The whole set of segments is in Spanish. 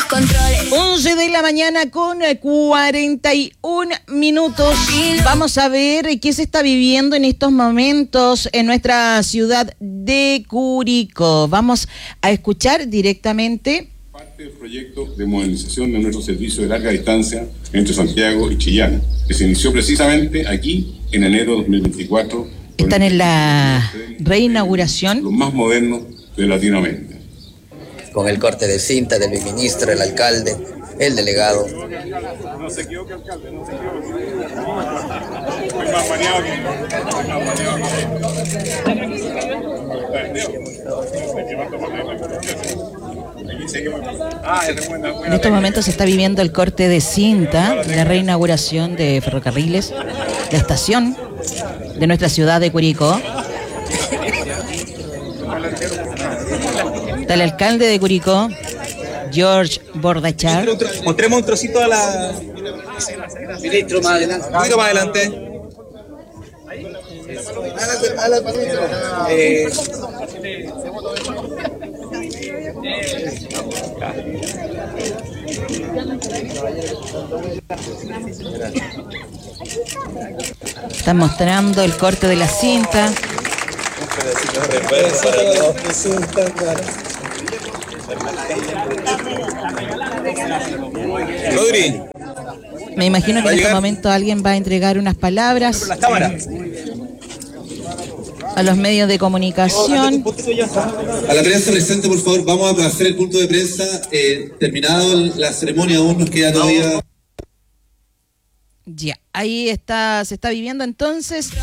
los controles. 11 de la mañana con 41 minutos. Vamos a ver qué se está viviendo en estos momentos en nuestra ciudad de Curicó. Vamos a escuchar directamente. Parte del proyecto de modernización de nuestro servicio de larga distancia entre Santiago y Chillán, que se inició precisamente aquí en enero de 2024. Están en la reinauguración. Los más modernos de Latinoamérica. Con el corte de cinta del ministro, el alcalde, el delegado. No se equivoque, alcalde, no se equivoque. Estoy más baneado En estos momentos se está viviendo el corte de cinta, la reinauguración de ferrocarriles, la estación de nuestra ciudad de Curicó. Está el alcalde de Curicó, George Bordachar. Mostremos un trocito a la... Ministro, más adelante. Un poquito más adelante. Están mostrando el corte de la cinta. Rodri. Me imagino que en este momento alguien va a entregar unas palabras a los medios de comunicación. A la prensa presente, por favor, vamos a hacer el punto de prensa. Terminado la ceremonia, aún nos queda todavía. Ya, ahí está, se está viviendo entonces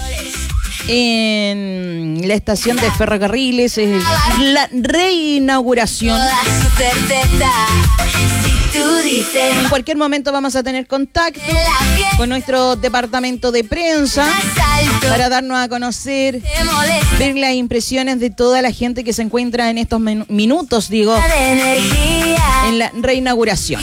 en la estación de ferrocarriles, es la reinauguración. En cualquier momento vamos a tener contacto con nuestro departamento de prensa para darnos a conocer, ver las impresiones de toda la gente que se encuentra en estos minutos, digo, en la reinauguración.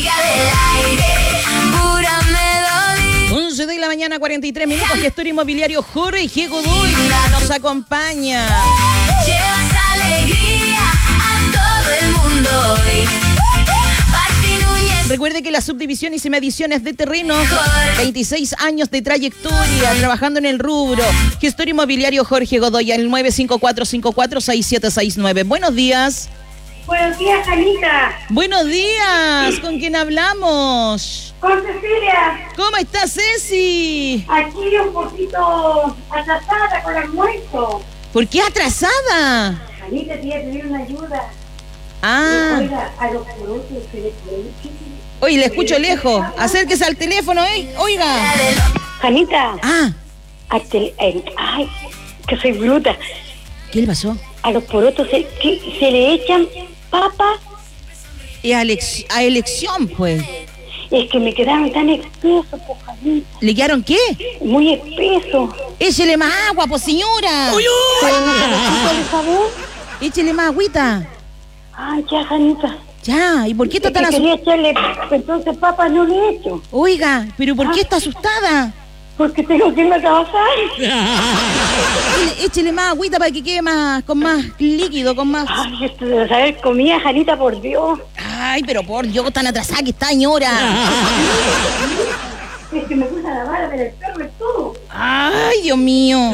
11 de la mañana, 43 minutos. Gestor inmobiliario Jorge Godoy nos acompaña. Llevas alegría a todo el mundo hoy. Recuerde que la subdivisiones y mediciones de terrenos, 26 años de trayectoria trabajando en el rubro. Gestor inmobiliario Jorge Godoy, al 954546769. Buenos días. Buenos días, Janita. Buenos días. ¿Con quién hablamos? Con Cecilia. ¿Cómo está Ceci? Aquí un poquito atrasada con el almuerzo. ¿Por qué atrasada? Janita, te iba a pedir una ayuda. Ah. Oiga, a los productos que le pueden... Oye, le escucho lejos. Acérquese al teléfono, oiga. Janita. Ah. Ay, que soy bruta. ¿Qué le pasó? A los porotos se le echan papas. Y a elección, pues. Es que me quedaron tan espesos, pues, Janita. ¿Le quedaron qué? Muy espesos. Échele más agua, pues, señora. ¿Pero no se de sabor? Échele más agüita. Ay, ya, Janita. Ya, ¿y por qué está tan asustada? Quería echarle, entonces papas no le echo. Oiga, ¿pero por qué está asustada? Porque tengo que irme a trabajar. Échele más agüita para que quede con más líquido, con más... Ay, esto de saber comida, Janita, por Dios. Ay, pero por Dios, tan atrasada que está, señora. Es que me puse a lavar a ver el perro y todo. Ay, Dios mío.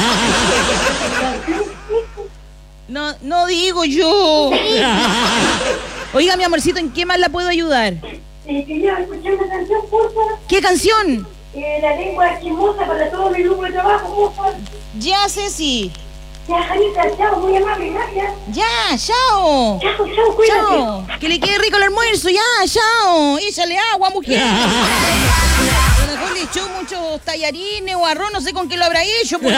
No digo yo. Oiga, mi amorcito, ¿en qué más la puedo ayudar? Quería escuchar una canción, porfa. ¿Qué canción? La lengua chismosa para todo mi grupo de trabajo, porfa. Ya, Ceci. Ya, Janita, chao, muy amable, gracias. Ya, chao. Chao, cuídate. Chao. Que le quede rico el almuerzo, ya, chao. Échale agua, mujer. A lo mejor le echó muchos tallarines o arroz, no sé con qué lo habrá hecho. Pues.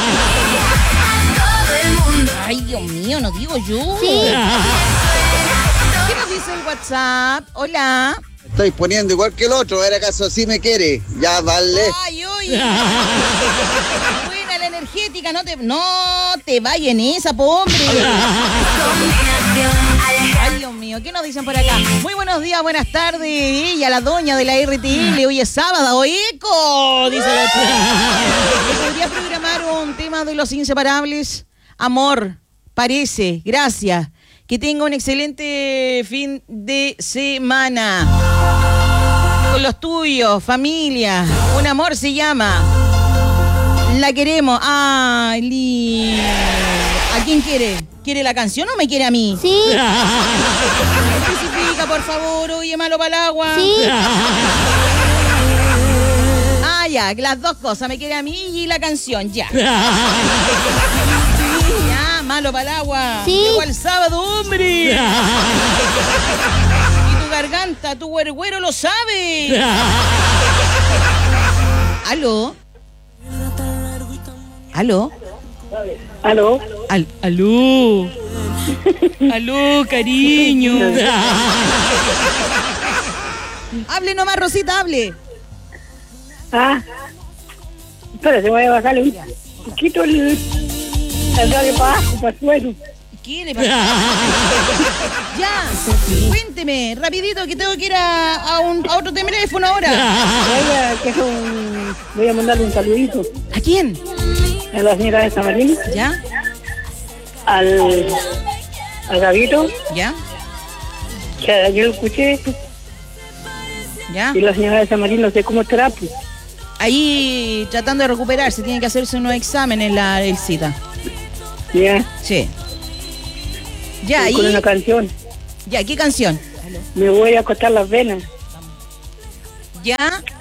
Ay, Dios mío, no digo yo. Sí. ¿Qué nos dice el WhatsApp? Hola. Estoy poniendo igual que el otro, a ver acaso así me quiere. Ya, vale. Ay, oye. Buena la energética, no te vayas en esa, po, hombre. Ay, Dios mío, ¿qué nos dicen por acá? Muy buenos días, buenas tardes. Ella, la doña de la RTL, hoy es sábado, eco, dice la chica. ¿Podría programar un tema de los inseparables? Amor, parece, gracias. Que tenga un excelente fin de semana. Con los tuyos, familia. Un amor se llama. La queremos. Ay, lindo. ¿A quién quiere? ¿Quiere la canción o me quiere a mí? Sí. Especifica, por favor. Oye, malo para el agua. Sí. Ah, ya, las dos cosas. Me quiere a mí y la canción, ya. Ya, malo para el agua. Sí. Llegó el sábado, hombre. Y tu garganta, tu güergüero lo sabe. ¿Aló? ¿Aló? ¿Aló? ¿Aló? ¿Aló, cariño? Hable nomás, Rosita, hable. Espérate, voy a bajarle un poquito el radio para abajo, para el suelo. ¿Qué le pasa? Ya, cuénteme, rapidito, que tengo que ir a otro teléfono ahora. Voy a mandarle un saludito ¿A quién? a la señora de San Martín, ¿Ya? al Gabito, ¿Ya? que ayer lo escuché, ¿Ya? y la señora de San Martín no sé cómo estará, pues. Ahí tratando de recuperarse, tiene que hacerse unos exámenes la Elcita. Ya, Sí. Ya, con ahí. una canción. Ya, ¿qué canción? Me voy a cortar las venas. ¿Ya?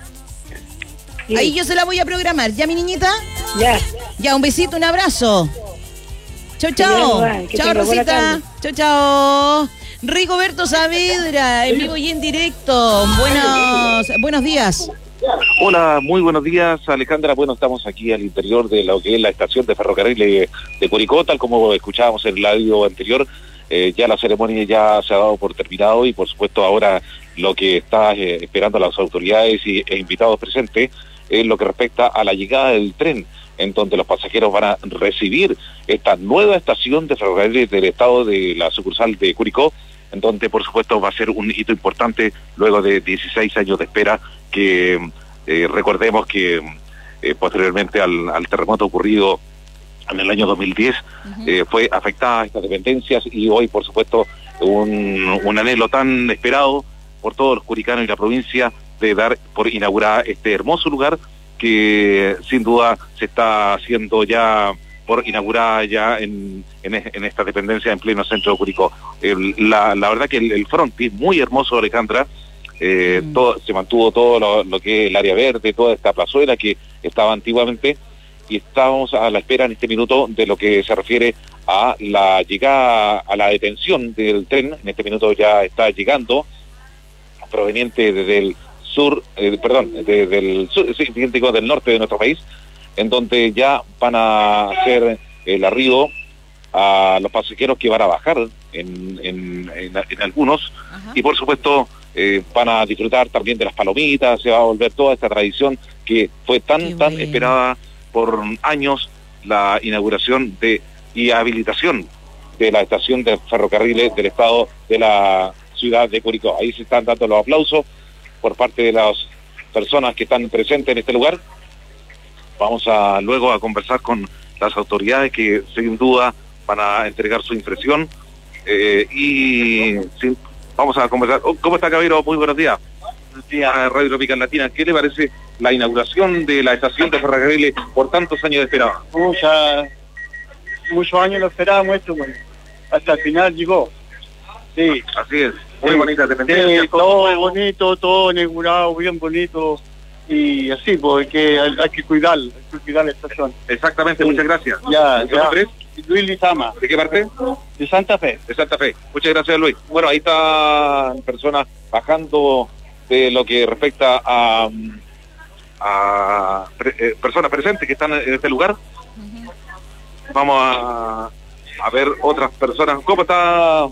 Sí. Ahí yo se la voy a programar. ¿Ya, mi niñita? Ya. Ya, un besito, un abrazo. Chao, chao. Que Chao, tenga buena Rosita. tarde. Chao, chao. Rigoberto Saavedra, en vivo y en directo. Buenos días. Hola, muy buenos días, Alejandra. Bueno, estamos aquí al interior de lo que es la estación de ferrocarril de Curicó, tal como escuchábamos en el audio anterior. Ya la ceremonia ya se ha dado por terminado y por supuesto ahora lo que está esperando a las autoridades e invitados presentes es lo que respecta a la llegada del tren, en donde los pasajeros van a recibir esta nueva estación de ferrocarril del estado de la sucursal de Curicó, en donde por supuesto va a ser un hito importante luego de 16 años de espera que recordemos que posteriormente al terremoto ocurrido en el año 2010 fue afectada a estas dependencias y hoy por supuesto un anhelo tan esperado por todos los curicanos y la provincia de dar por inaugurada este hermoso lugar que sin duda se está haciendo ya por inaugurada ya en esta dependencia en pleno centro de Curicó. La verdad que el frontis muy hermoso, Alejandra. Se mantuvo todo lo que es el área verde, toda esta plazuela que estaba antiguamente, y estábamos a la espera en este minuto de lo que se refiere a la llegada, a la detención del tren. En este minuto ya está llegando, proveniente desde el sur, desde el sur, sí, digo, del norte de nuestro país, en donde ya van a hacer el arribo a los pasajeros que van a bajar en algunos. Ajá. Y por supuesto van a disfrutar también de las palomitas, se va a volver toda esta tradición que fue tan esperada por años, la inauguración y habilitación de la estación de ferrocarriles del estado de la ciudad de Curicó. Ahí se están dando los aplausos por parte de las personas que están presentes en este lugar. Vamos luego a conversar con las autoridades que sin duda van a entregar su impresión vamos a conversar. ¿Cómo está, caballero? Muy buenos días. Buenos días, Radio Tropical Latina. ¿Qué le parece la inauguración de la estación de ferrocarriles por tantos años de espera? Muchos años lo esperábamos esto, bueno. Hasta el final llegó. Sí. Así es. Muy bonita dependencia. Sí, todo bonito, todo inaugurado, bien bonito. Y así, porque hay que cuidar la estación. Exactamente, muchas gracias. Ya. nombre es? Luis Lizama. ¿De qué parte? De Santa Fe. De Santa Fe. Muchas gracias, Luis. Bueno, ahí están personas bajando de lo que respecta a personas presentes que están en este lugar. Vamos a ver otras personas. ¿Cómo está?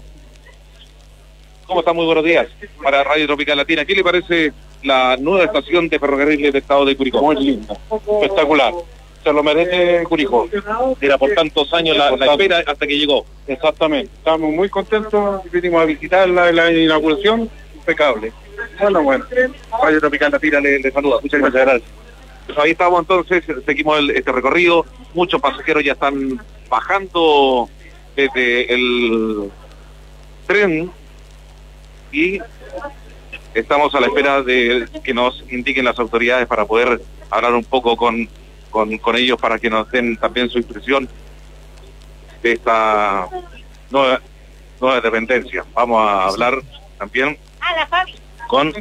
Muy buenos días para Radio Tropical Latina. ¿Qué le parece la nueva estación de ferrocarriles del estado de Curicó? Muy linda, espectacular. Se lo merece Curicó. Era por tantos años la espera hasta que llegó. Exactamente. Estamos muy contentos. Vinimos a visitar la inauguración. Impecable. Bueno. Radio Tropical Latina le saluda. Muchas gracias. Pues ahí estamos entonces, seguimos este recorrido. Muchos pasajeros ya están bajando desde tren y estamos a la espera de que nos indiquen las autoridades para poder hablar un poco con ellos para que nos den también su impresión de esta nueva dependencia. Vamos a hablar también con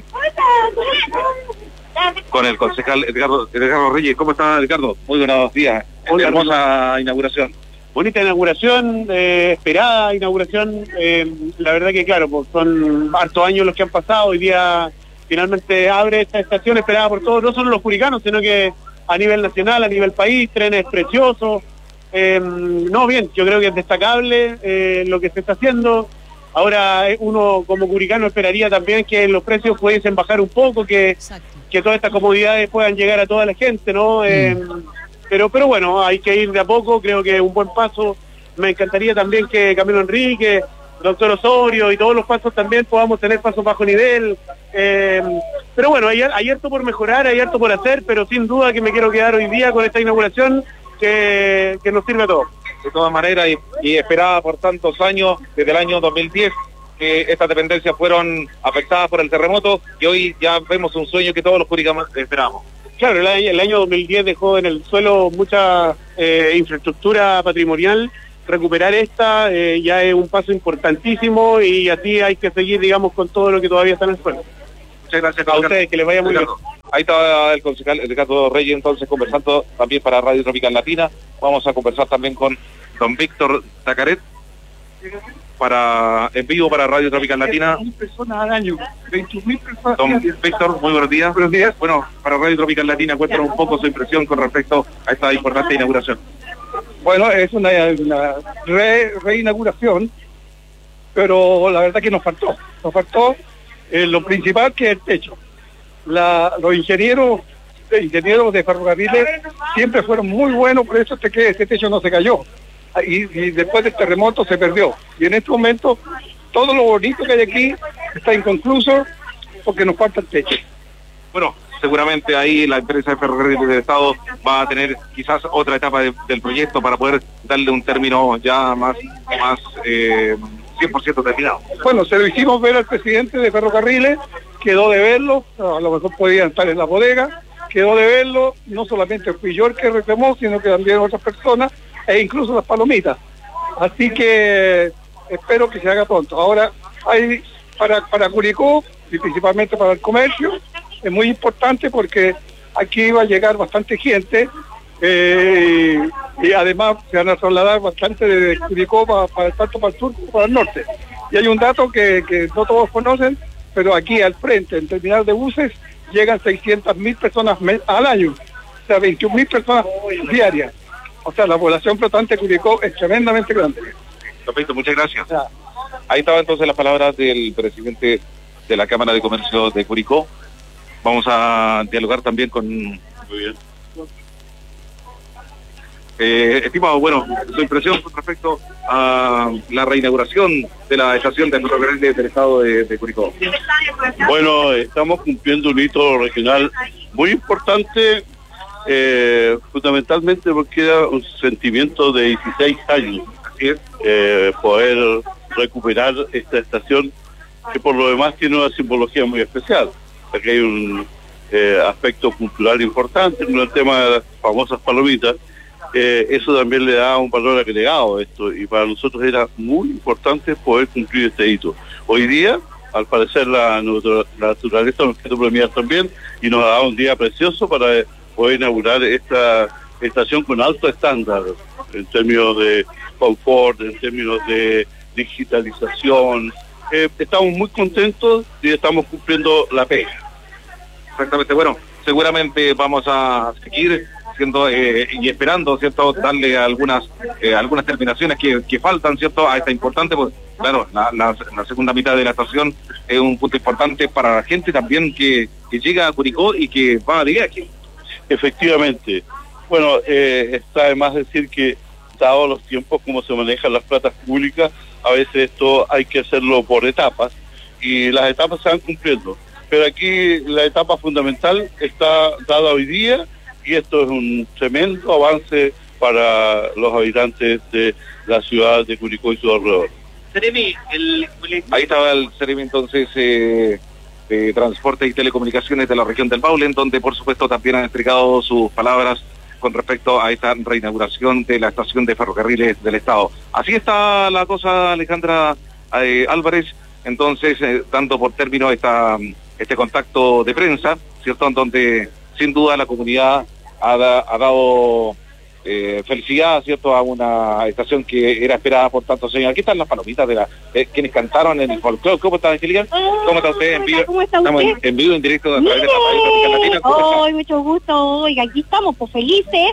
el concejal Edgardo Reyes. ¿Cómo está, Edgardo? Muy buenos días. Hola, hermosa inauguración. Bonita inauguración, esperada inauguración. La verdad que claro, pues son hartos años los que han pasado. Hoy día finalmente abre esta estación esperada por todos, no solo los curicanos, sino que a nivel nacional, a nivel país, trenes preciosos. No, bien, yo creo que es destacable lo que se está haciendo. Ahora uno como curicano esperaría también que los precios pudiesen bajar un poco, que todas estas comodidades puedan llegar a toda la gente, ¿no? Pero bueno, hay que ir de a poco, creo que es un buen paso. Me encantaría también que Camilo Enrique, doctor Osorio y todos los pasos también podamos tener pasos bajo nivel. Pero bueno, hay harto por mejorar, hay harto por hacer, pero sin duda que me quiero quedar hoy día con esta inauguración que nos sirve a todos. De todas maneras, y esperada por tantos años, desde el año 2010, que estas dependencias fueron afectadas por el terremoto, y hoy ya vemos un sueño que todos los curicanos esperamos. Claro, el año 2010 dejó en el suelo mucha infraestructura patrimonial. Recuperar esta ya es un paso importantísimo y así hay que seguir, digamos, con todo lo que todavía está en el suelo. Muchas gracias a ustedes, que les vaya muy bien. Ahí está el concejal Edgardo Reyes, entonces, conversando también para Radio Tropical Latina. Vamos a conversar también con don Víctor Tacaret, en vivo para Radio Tropical Latina. 21.000 personas al año, 21.000 personas. Don Víctor, muy buenos días. Buenos días. Bueno, para Radio Tropical Latina, cuéntanos un poco su impresión con respecto a esta importante inauguración. Bueno, es una reinauguración, pero la verdad que nos faltó lo principal, que es el techo. Los ingenieros de ferrocarriles siempre fueron muy buenos, por eso este techo no se cayó. Y después del terremoto se perdió. Y en este momento todo lo bonito que hay aquí está inconcluso porque nos falta el techo. Bueno, seguramente ahí la empresa de ferrocarriles del Estado va a tener quizás otra etapa del proyecto para poder darle un término ya más 100% terminado. Bueno, se lo hicimos ver al presidente de ferrocarriles, quedó de verlo, a lo mejor podían estar en la bodega, quedó de verlo, no solamente fui yo el que reclamó, sino que también otras personas, e incluso las palomitas. Así que espero que se haga pronto. Ahora, hay para Curicó, y principalmente para el comercio, es muy importante porque aquí va a llegar bastante gente, y además se van a trasladar bastante de Curicó tanto para el sur como para el norte. Y hay un dato que no todos conocen, pero aquí al frente, en terminal de buses, llegan 600.000 personas al año, o sea, 21.000 personas diarias. O sea, la población flotante de Curicó es tremendamente grande. Perfecto, muchas gracias. Ahí estaban entonces las palabras del presidente de la Cámara de Comercio de Curicó. Vamos a dialogar también con... Muy bien. Estimado, bueno, su impresión con respecto a la reinauguración de la estación de ferrocarriles del estado de Curicó. Bueno, estamos cumpliendo un hito regional muy importante, fundamentalmente porque era un sentimiento de 16 años, así es, poder recuperar esta estación, que por lo demás tiene una simbología muy especial, porque hay un aspecto cultural importante con el tema de las famosas palomitas. Eso también le da un valor agregado a esto, y para nosotros era muy importante poder cumplir este hito. Hoy día, al parecer, la naturaleza nos quiere premiar también, y nos ha dado un día precioso para poder inaugurar esta estación con alto estándar en términos de confort, en términos de digitalización. Estamos muy contentos y estamos cumpliendo la pega. Exactamente, bueno, seguramente vamos a seguir siendo y esperando, ¿cierto?, darle algunas terminaciones que faltan, ¿cierto?, a esta importante, pues claro, la segunda mitad de la estación es un punto importante para la gente también que llega a Curicó y que va a viaje. Efectivamente. Bueno, está de más decir que, dado los tiempos como se manejan las platas públicas, a veces esto hay que hacerlo por etapas, y las etapas se van cumpliendo. Pero aquí la etapa fundamental está dada hoy día, y esto es un tremendo avance para los habitantes de la ciudad de Curicó y su alrededor. Seremi, Ahí estaba el Seremi entonces de Transporte y Telecomunicaciones de la región del Maule, en donde por supuesto también han entregado sus palabras con respecto a esta reinauguración de la estación de ferrocarriles del Estado. Así está la cosa, Alejandra Álvarez, entonces dando por término este contacto de prensa, ¿cierto? En donde sin duda la comunidad ha dado felicidad, ¿cierto?, a una estación que era esperada por tantos años. Aquí están las palomitas de quienes cantaron en el folclore. ¿Cómo está, Angélica? ¿Cómo está usted? En vivo? ¿Cómo está Estamos usted? en vivo, en directo a través de la radio Latina. ¿Cómo está? Hoy, mucho gusto. Hoy, aquí estamos, pues felices,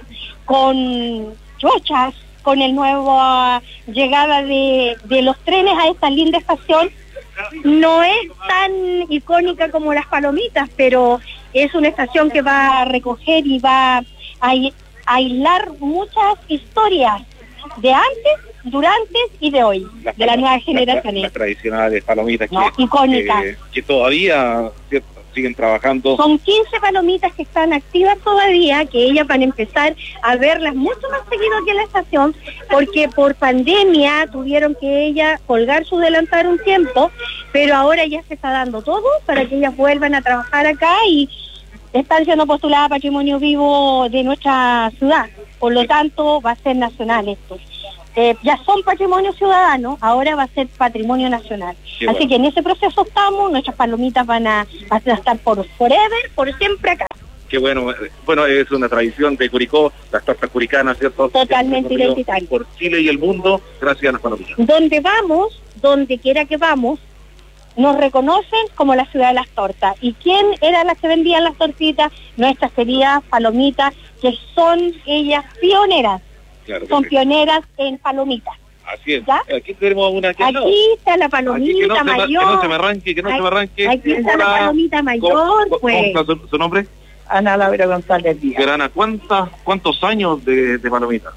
con chochas, con el nuevo llegada de los trenes a esta linda estación. No es tan icónica como las palomitas, pero es una estación que va a recoger y va a aislar muchas historias de antes, durante y de hoy, de las nuevas generaciones. Las tradicionales palomitas icónicas. Que todavía, ¿cierto?, siguen trabajando. Son 15 palomitas que están activas todavía, que ellas van a empezar a verlas mucho más seguido que en la estación, porque por pandemia tuvieron que ellas colgar su delantal un tiempo, pero ahora ya se está dando todo para que ellas vuelvan a trabajar acá y están siendo postuladas a Patrimonio Vivo de nuestra ciudad. Por lo tanto, va a ser nacional esto. Ya son patrimonio ciudadano, ahora va a ser patrimonio nacional. Qué Así bueno. que en ese proceso estamos, nuestras palomitas van a estar por forever, por siempre acá. Qué bueno, es una tradición de Curicó, las tortas curicanas, ¿cierto? Totalmente identitario. Por Chile y el mundo, gracias a las palomitas. Donde vamos, donde quiera que vamos, nos reconocen como la ciudad de las tortas. ¿Y quién eran las que vendían las tortitas? Nuestras queridas palomitas, que son ellas pioneras. Claro que Son sí. pioneras en palomitas. Así es. ¿Ya? Aquí tenemos una aquí al lado. Aquí está la Aquí, palomita mayor. que no se me arranque, que no se me arranque. Aquí está la Hola. palomita mayor, ¿Cómo pues. está su nombre? Ana Laura González Díaz. Verana, ¿cuántos años de palomita?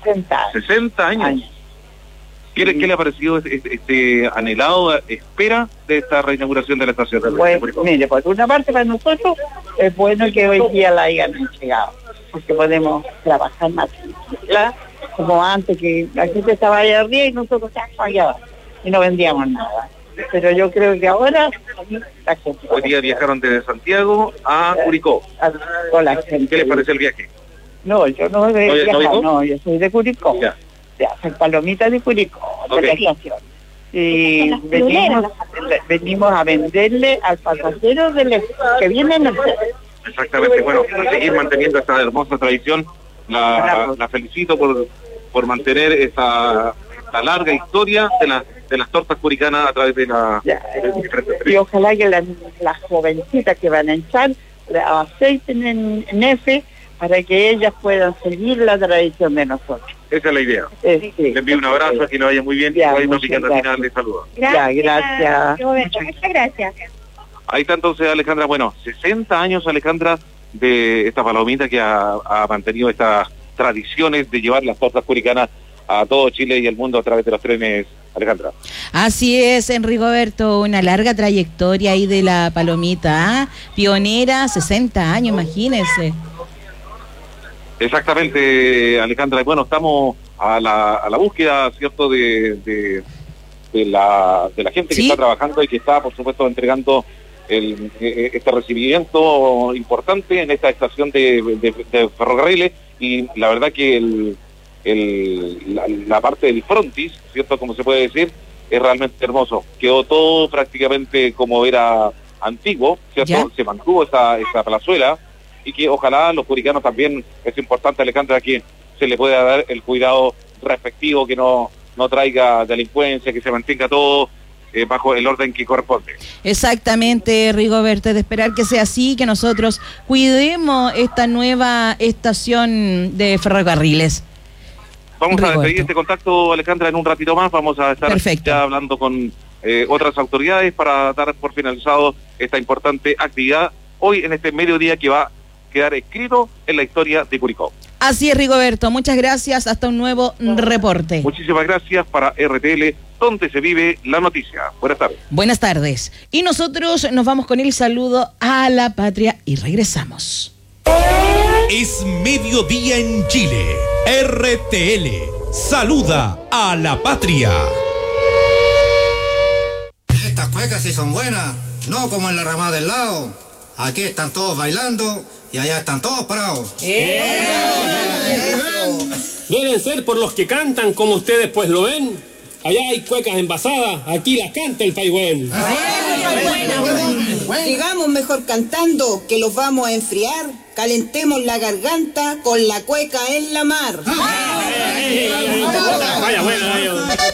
60 años. ¿Qué le ha parecido este anhelado espera de esta reinauguración de la estación de Curicó? Mire, por una parte para nosotros es bueno que hoy día la hayan llegado, porque podemos trabajar más tranquila, como antes que la gente estaba allá arriba y nosotros allá y no vendíamos nada. Pero yo creo que ahora la gente... Hoy día viajaron desde Santiago a Curicó. Con la gente. ¿Qué les parece el viaje? No, yo no he ¿No viajado, viajó? no, yo soy de Curicó. Ya. De hacer palomitas de Curicó, Ok. de la estación. Y Las pioneras. venimos a venderle al pasajero que viene en el tren. Exactamente, bueno, por seguir manteniendo esta hermosa tradición, la felicito por mantener esta larga historia de las tortas curicanas a través de los diferentes Y ojalá que las jovencitas que van a entrar aceiten en F para que ellas puedan seguir la tradición de nosotros. Esa es la idea. Sí. Le envío un abrazo, que lo vaya muy bien. Ya, Ahí muchas Patricia gracias. le saluda. Gracias. Roberto, muchas gracias. Ahí está entonces Alejandra, bueno, 60 años Alejandra de esta palomita que ha mantenido estas tradiciones de llevar las tortas curicanas a todo Chile y el mundo a través de los trenes, Alejandra. Así es, Rigoberto, una larga trayectoria ahí de la palomita, ¿ah? Pionera, 60 años, imagínense. Exactamente, Alejandra. Bueno, estamos a la búsqueda, ¿cierto?, de la gente que está trabajando y que está, por supuesto, entregando este recibimiento importante en esta estación de ferrocarriles. Y la verdad que la parte del frontis, ¿cierto?, como se puede decir, es realmente hermoso. Quedó todo prácticamente como era antiguo, ¿cierto? ¿Ya? Se mantuvo esa plazuela, y que ojalá los curicanos también, es importante, Alejandra, que se le pueda dar el cuidado respectivo, que no traiga delincuencia, que se mantenga todo bajo el orden que corresponde. Exactamente, Rigoberto, es de esperar que sea así, que nosotros cuidemos esta nueva estación de ferrocarriles. Vamos a Rigoberto. despedir este contacto, Alejandra, en un ratito más. Vamos a estar ya hablando con otras autoridades para dar por finalizado esta importante actividad hoy en este mediodía que va a quedar escrito en la historia de Curicó. Así es, Rigoberto, muchas gracias, hasta un nuevo reporte. Muchísimas gracias para RTL, donde se vive la noticia. Buenas tardes. Buenas tardes. Y nosotros nos vamos con el saludo a la patria y regresamos. Es mediodía en Chile. RTL saluda a la patria. cuecas sí son buenas, no como en la ramada del lado. Aquí están todos bailando y allá están todos parados. Deben ser por los que cantan como ustedes pues lo ven. Allá hay cuecas envasadas, aquí las canta el paigüén. Sigamos mejor cantando, que los vamos a enfriar. Calentemos la garganta con la cueca en la mar. Vaya, bueno.